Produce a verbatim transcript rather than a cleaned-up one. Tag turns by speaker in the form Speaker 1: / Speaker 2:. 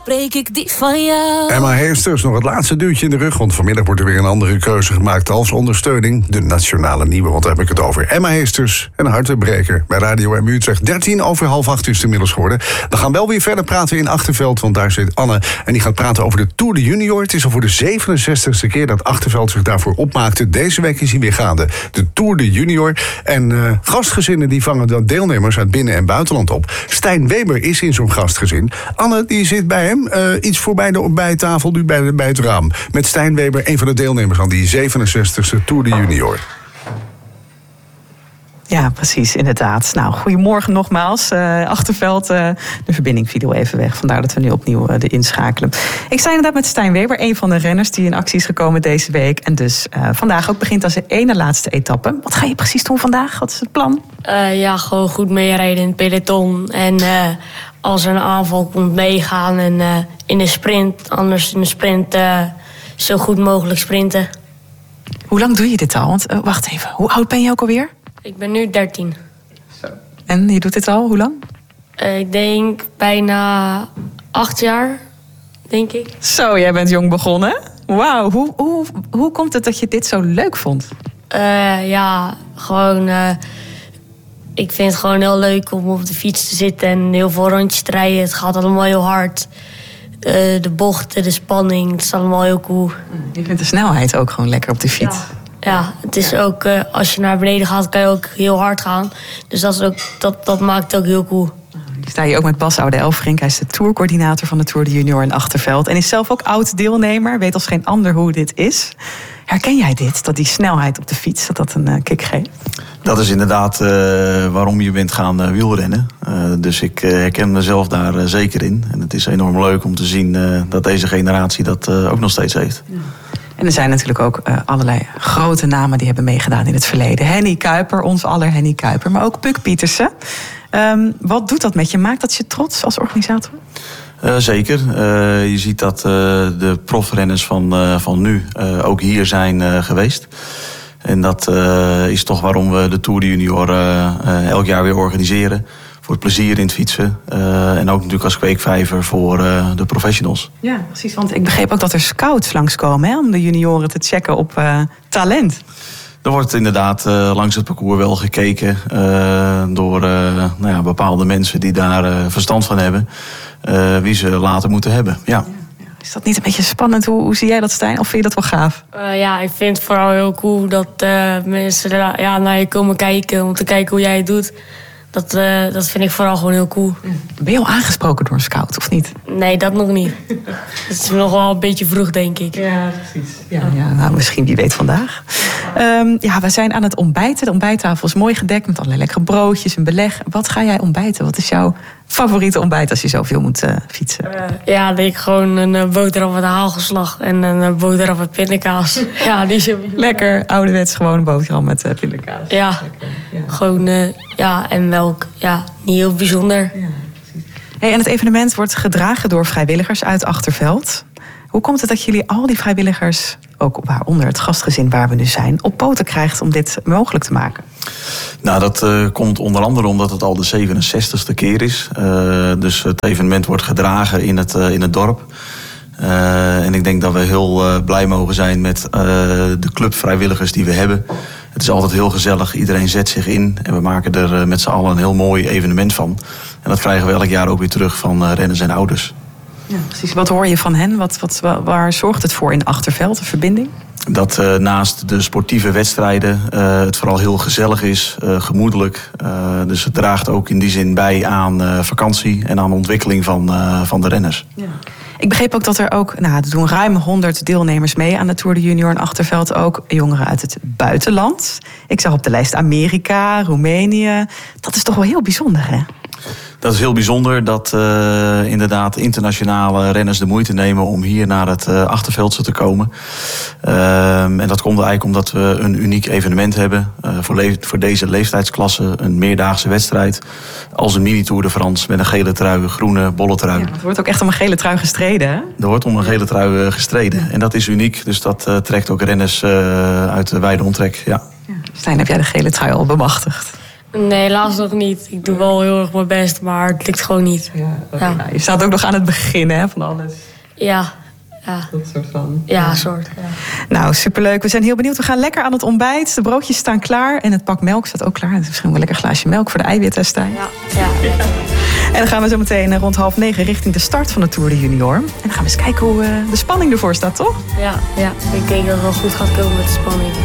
Speaker 1: Breek ik die van jou.
Speaker 2: Emma Heesters, nog het laatste duwtje in de rug. Want vanmiddag wordt er weer een andere keuze gemaakt als ondersteuning. De nationale nieuwe, want daar heb ik het over. Emma Heesters, een hartebreker bij Radio M Utrecht. dertien over half acht is het inmiddels geworden. We gaan wel weer verder praten in Achterveld, want daar zit Anne. En die gaat praten over de Tour de Junior. Het is al voor de zevenenzestigste keer dat Achterveld zich daarvoor opmaakte. Deze week is hij weer gaande. De Tour de Junior. En uh, gastgezinnen die vangen dan deelnemers uit binnen- en buitenland op. Stijn Weber is in zo'n gastgezin. Anne, die zit bij hem. Uh, iets voorbij de ontbijttafel, nu bij, de, bij het raam. Met Stijn Weber, een van de deelnemers aan die zevenenzestigste Tour de Junior.
Speaker 3: Ja, precies, inderdaad. Nou, goedemorgen nogmaals. Uh, Achterveld, uh, de verbinding viel even weg. Vandaar dat we nu opnieuw uh, de inschakelen. Ik sta inderdaad met Stijn Weber, een van de renners die in actie is gekomen deze week. En dus uh, vandaag ook begint als de ene laatste etappe. Wat ga je precies doen vandaag? Wat is het plan?
Speaker 4: Uh, ja, gewoon goed meerijden in het peloton. En uh, als er een aanval komt, meegaan. En uh, in de sprint, anders in de sprint, uh, zo goed mogelijk sprinten.
Speaker 3: Hoe lang doe je dit al? Want uh, wacht even, hoe oud ben je ook alweer?
Speaker 4: Ik ben nu dertien.
Speaker 3: Zo. En je doet dit al, hoe lang?
Speaker 4: Uh, ik denk bijna acht jaar, denk ik.
Speaker 3: Zo, jij bent jong begonnen. Wauw, hoe, hoe, hoe komt het dat je dit zo leuk vond?
Speaker 4: Uh, ja, gewoon... Uh, ik vind het gewoon heel leuk om op de fiets te zitten en heel veel rondjes te rijden. Het gaat allemaal heel hard. Uh, de bochten, de spanning, het is allemaal heel cool.
Speaker 3: Je vindt de snelheid ook gewoon lekker op de fiets?
Speaker 4: Ja. Ja, het is ook, uh, als je naar beneden gaat, kan je ook heel hard gaan. Dus dat, is ook, dat, dat maakt het ook heel cool.
Speaker 3: Nu sta je ook met Bas Oude-Elfrink. Hij is de tourcoördinator van de Tour de Junior in Achterveld. En is zelf ook oud-deelnemer, weet als geen ander hoe dit is. Herken jij dit, dat die snelheid op de fiets, dat dat een uh, kick geeft?
Speaker 5: Dat is inderdaad uh, waarom je bent gaan uh, wielrennen. Uh, dus ik uh, herken mezelf daar uh, zeker in. En het is enorm leuk om te zien uh, dat deze generatie dat uh, ook nog steeds heeft. Ja.
Speaker 3: En er zijn natuurlijk ook uh, allerlei grote namen die hebben meegedaan in het verleden. Henny Kuiper, ons aller Henny Kuiper, maar ook Puk Pietersen. Um, wat doet dat met je? Maakt dat je trots als organisator?
Speaker 5: Uh, zeker. Uh, je ziet dat uh, de profrenners van, uh, van nu uh, ook hier zijn uh, geweest. En dat uh, is toch waarom we de Tour de Junior uh, uh, elk jaar weer organiseren. Voor het plezier in het fietsen. Uh, en ook natuurlijk als kweekvijver voor uh, de professionals.
Speaker 3: Ja, precies. Want ik begreep ook dat er scouts langskomen, hè, om de junioren te checken op uh, talent.
Speaker 5: Er wordt inderdaad uh, langs het parcours wel gekeken uh, door uh, nou ja, bepaalde mensen die daar uh, verstand van hebben. Uh, wie ze later moeten hebben, ja.
Speaker 3: Ja. Is dat niet een beetje spannend? Hoe, hoe zie jij dat, Stijn? Of vind je dat wel gaaf?
Speaker 4: Uh, ja, ik vind het vooral heel cool dat uh, mensen ja, naar je komen kijken om te kijken hoe jij het doet. Dat, uh, dat vind ik vooral gewoon heel cool.
Speaker 3: Ben je al aangesproken door een scout, of niet?
Speaker 4: Nee, dat nog niet. Het is nog wel een beetje vroeg, denk ik.
Speaker 3: Ja, precies. Ja, ja, nou, misschien wie weet vandaag. Um, ja, we zijn aan het ontbijten. De ontbijttafel is mooi gedekt met allerlei lekkere broodjes en beleg. Wat ga jij ontbijten? Wat is jouw favoriete ontbijt als je zoveel moet uh, fietsen?
Speaker 4: Uh, ja, denk ik gewoon een uh, boterham met hagelslag en een uh, boterham met pindakaas. Ja, die is
Speaker 3: lekker, ouderwets gewoon een boterham met uh, pindakaas.
Speaker 4: Ja,
Speaker 3: ja.
Speaker 4: gewoon uh, ja, en melk. Ja, niet heel bijzonder.
Speaker 3: Ja, hey, en het evenement wordt gedragen door vrijwilligers uit Achterveld. Hoe komt het dat jullie al die vrijwilligers, ook waaronder het gastgezin waar we nu zijn, op poten krijgt om dit mogelijk te maken?
Speaker 5: Nou, dat uh, komt onder andere omdat het al de zevenenzestigste keer is. Uh, dus het evenement wordt gedragen in het, uh, in het dorp. Uh, en ik denk dat we heel uh, blij mogen zijn met uh, de club vrijwilligers die we hebben. Het is altijd heel gezellig, iedereen zet zich in. En we maken er uh, met z'n allen een heel mooi evenement van. En dat krijgen we elk jaar ook weer terug van uh, renners en ouders.
Speaker 3: Ja, precies. Wat hoor je van hen? Wat, wat, waar zorgt het voor in Achterveld, de verbinding?
Speaker 5: Dat uh, naast de sportieve wedstrijden uh, het vooral heel gezellig is, uh, gemoedelijk. Uh, dus het draagt ook in die zin bij aan uh, vakantie en aan de ontwikkeling van, uh, van de renners.
Speaker 3: Ja. Ik begreep ook dat er ook, nou, er doen ruim honderd deelnemers mee aan de Tour de Junior in Achterveld. Ook jongeren uit het buitenland. Ik zag op de lijst Amerika, Roemenië. Dat is toch wel heel bijzonder, hè?
Speaker 5: Dat is heel bijzonder dat uh, inderdaad internationale renners de moeite nemen om hier naar het uh, Achterveldse te komen. Uh, en dat komt eigenlijk omdat we een uniek evenement hebben. Uh, voor, le- voor deze leeftijdsklasse een meerdaagse wedstrijd. Als een mini-Tour de France met een gele trui, groene bolle trui.
Speaker 3: Ja, het wordt ook echt om een gele trui gestreden, hè?
Speaker 5: Er wordt om een gele trui uh, gestreden. En dat is uniek, dus dat uh, trekt ook renners uh, uit de wijde omtrek. Ja.
Speaker 3: Ja. Stijn, heb jij de gele trui al bemachtigd?
Speaker 4: Nee, helaas nog niet. Ik doe wel heel erg mijn best, maar het lukt gewoon niet.
Speaker 3: Ja, okay.
Speaker 4: Ja.
Speaker 3: Nou, je staat ook nog aan het begin hè, van alles.
Speaker 4: Ja, ja.
Speaker 3: Dat soort van.
Speaker 4: Ja, soort. Ja.
Speaker 3: Nou, superleuk. We zijn heel benieuwd. We gaan lekker aan het ontbijt. De broodjes staan klaar en het pak melk staat ook klaar. Het is misschien wel een lekker glaasje melk voor de eiwitten, Stijn.
Speaker 4: Ja, ja. ja.
Speaker 3: En dan gaan we zo meteen rond half negen richting de start van de Tour de Junior. En dan gaan we eens kijken hoe uh, de spanning ervoor staat, toch?
Speaker 4: Ja, ja. Ik denk dat het wel goed gaat komen met de spanning.